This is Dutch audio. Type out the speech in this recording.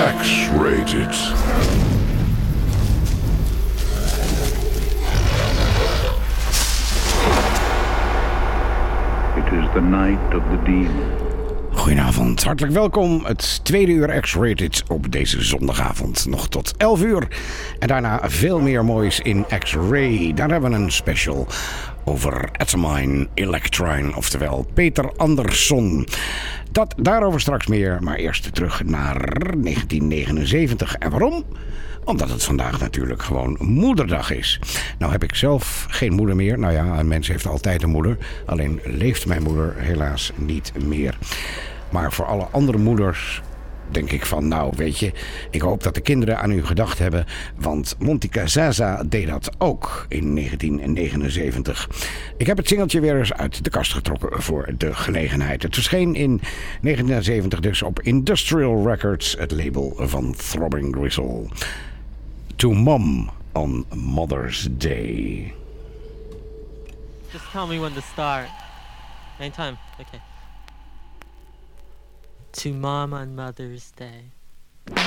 X-Rated. It is the night of the demon. Goedenavond, hartelijk welkom. Het tweede uur X-Rated op deze zondagavond. Nog tot 11 uur. En daarna veel meer moois in X-Ray. Daar hebben we een special over Atomine Electrine, oftewel Peter Andersson. Daarover straks meer, maar eerst terug naar 1979. En waarom? Omdat het vandaag natuurlijk gewoon moederdag is. Nou heb ik zelf geen moeder meer. Nou ja, een mens heeft altijd een moeder. Alleen leeft mijn moeder helaas niet meer. Maar voor alle andere moeders denk ik van, nou weet je, ik hoop dat de kinderen aan u gedacht hebben. Want Montika Zaza deed dat ook in 1979. Ik heb het singeltje weer eens uit de kast getrokken voor de gelegenheid. Het verscheen in 1970 dus op Industrial Records, het label van Throbbing Gristle. To Mom on Mother's Day. Just tell me when to start. Anytime. Okay. To Mom on Mother's Day.